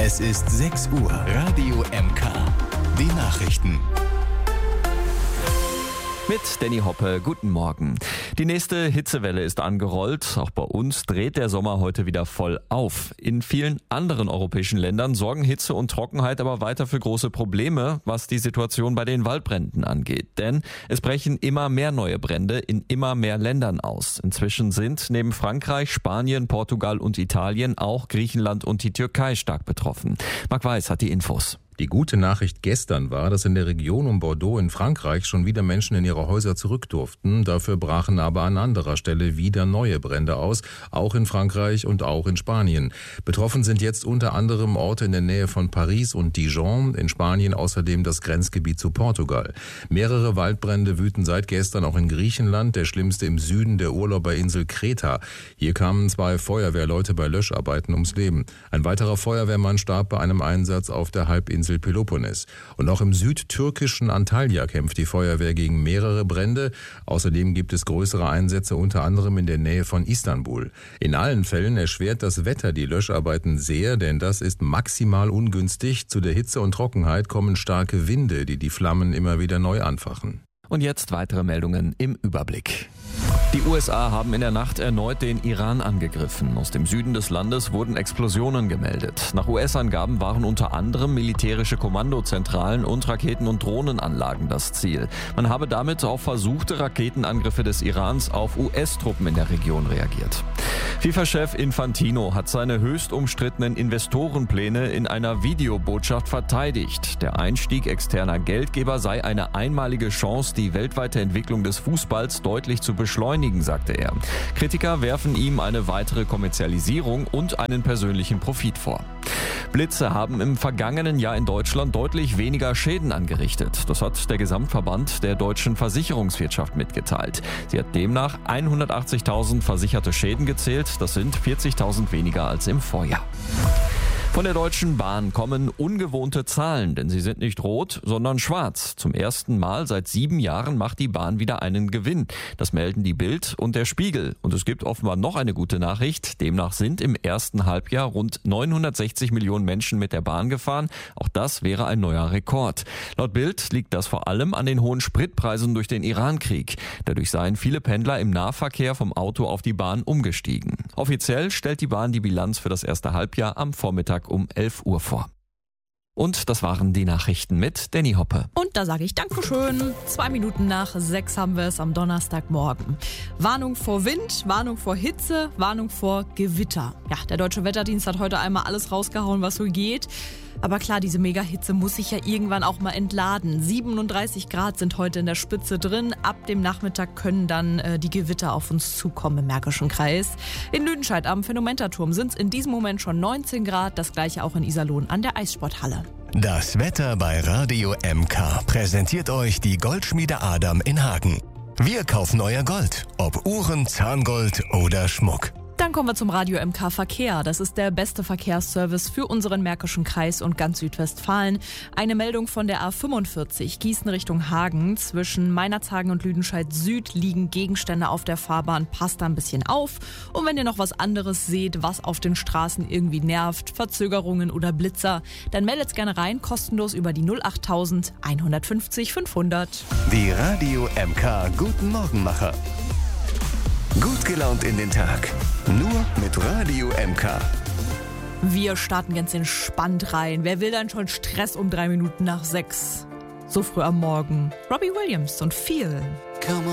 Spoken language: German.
Es ist 6 Uhr. Radio MK. Die Nachrichten. Mit Danny Hoppe, guten Morgen. Die nächste Hitzewelle ist angerollt. Auch bei uns dreht der Sommer heute wieder voll auf. In vielen anderen europäischen Ländern sorgen Hitze und Trockenheit aber weiter für große Probleme, was die Situation bei den Waldbränden angeht. Denn es brechen immer mehr neue Brände in immer mehr Ländern aus. Inzwischen sind neben Frankreich, Spanien, Portugal und Italien auch Griechenland und die Türkei stark betroffen. Marc Weiß hat die Infos. Die gute Nachricht gestern war, dass in der Region um Bordeaux in Frankreich schon wieder Menschen in ihre Häuser zurück durften. Dafür brachen aber an anderer Stelle wieder neue Brände aus, auch in Frankreich und auch in Spanien. Betroffen sind jetzt unter anderem Orte in der Nähe von Paris und Dijon, in Spanien außerdem das Grenzgebiet zu Portugal. Mehrere Waldbrände wüten seit gestern auch in Griechenland, der schlimmste im Süden der Urlauberinsel Kreta. Hier kamen 2 Feuerwehrleute bei Löscharbeiten ums Leben. Ein weiterer Feuerwehrmann starb bei einem Einsatz auf der Halbinsel Peloponnes. Und auch im südtürkischen Antalya kämpft die Feuerwehr gegen mehrere Brände. Außerdem gibt es größere Einsätze, unter anderem in der Nähe von Istanbul. In allen Fällen erschwert das Wetter die Löscharbeiten sehr, denn das ist maximal ungünstig. Zu der Hitze und Trockenheit kommen starke Winde, die die Flammen immer wieder neu anfachen. Und jetzt weitere Meldungen im Überblick. Die USA haben in der Nacht erneut den Iran angegriffen. Aus dem Süden des Landes wurden Explosionen gemeldet. Nach US-Angaben waren unter anderem militärische Kommandozentralen und Raketen- und Drohnenanlagen das Ziel. Man habe damit auf versuchte Raketenangriffe des Irans auf US-Truppen in der Region reagiert. FIFA-Chef Infantino hat seine höchst umstrittenen Investorenpläne in einer Videobotschaft verteidigt. Der Einstieg externer Geldgeber sei eine einmalige Chance, die weltweite Entwicklung des Fußballs deutlich zu beschleunigen, sagte er. Kritiker werfen ihm eine weitere Kommerzialisierung und einen persönlichen Profit vor. Blitze haben im vergangenen Jahr in Deutschland deutlich weniger Schäden angerichtet. Das hat der Gesamtverband der deutschen Versicherungswirtschaft mitgeteilt. Sie hat demnach 180.000 versicherte Schäden gezählt. Das sind 40.000 weniger als im Vorjahr. Von der Deutschen Bahn kommen ungewohnte Zahlen, denn sie sind nicht rot, sondern schwarz. Zum ersten Mal seit 7 Jahren macht die Bahn wieder einen Gewinn. Das melden die Bild und der Spiegel. Und es gibt offenbar noch eine gute Nachricht. Demnach sind im ersten Halbjahr rund 960 Millionen Menschen mit der Bahn gefahren. Auch das wäre ein neuer Rekord. Laut Bild liegt das vor allem an den hohen Spritpreisen durch den Irankrieg. Dadurch seien viele Pendler im Nahverkehr vom Auto auf die Bahn umgestiegen. Offiziell stellt die Bahn die Bilanz für das erste Halbjahr am Vormittag um 11 Uhr vor. Und das waren die Nachrichten mit Danny Hoppe. Und da sage ich Dankeschön. 2 Minuten nach 6 haben wir es am Donnerstagmorgen. Warnung vor Wind, Warnung vor Hitze, Warnung vor Gewitter. Ja, der Deutsche Wetterdienst hat heute einmal alles rausgehauen, was so geht. Aber klar, diese Mega-Hitze muss sich ja irgendwann auch mal entladen. 37 Grad sind heute in der Spitze drin. Ab dem Nachmittag können dann die Gewitter auf uns zukommen im Märkischen Kreis. In Lüdenscheid am Phänomenterturm sind es in diesem Moment schon 19 Grad. Das gleiche auch in Iserlohn an der Eissporthalle. Das Wetter bei Radio MK präsentiert euch die Goldschmiede Adam in Hagen. Wir kaufen euer Gold, ob Uhren, Zahngold oder Schmuck. Dann kommen wir zum Radio MK Verkehr. Das ist der beste Verkehrsservice für unseren Märkischen Kreis und ganz Südwestfalen. Eine Meldung von der A45 Gießen Richtung Hagen. Zwischen Meinerzhagen und Lüdenscheid Süd liegen Gegenstände auf der Fahrbahn. Passt da ein bisschen auf. Und wenn ihr noch was anderes seht, was auf den Straßen irgendwie nervt, Verzögerungen oder Blitzer, dann meldet's gerne rein, kostenlos über die 08000 150 500. Die Radio MK Guten Morgenmacher. Gut gelaunt in den Tag. Nur mit Radio MK. Wir starten ganz entspannt rein. Wer will dann schon Stress um 3 Minuten nach 6? So früh am Morgen. Robbie Williams und Feel.